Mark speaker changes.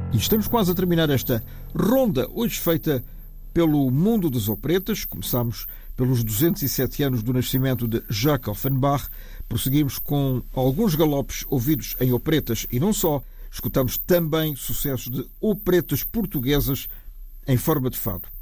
Speaker 1: E estamos quase a terminar esta ronda, hoje feita pelo mundo das operetas. Começámos pelos 207 anos do nascimento de Jacques Offenbach. Prosseguimos com alguns galopes ouvidos em operetas e não só. Escutamos também sucessos de operetas portuguesas em forma de fado.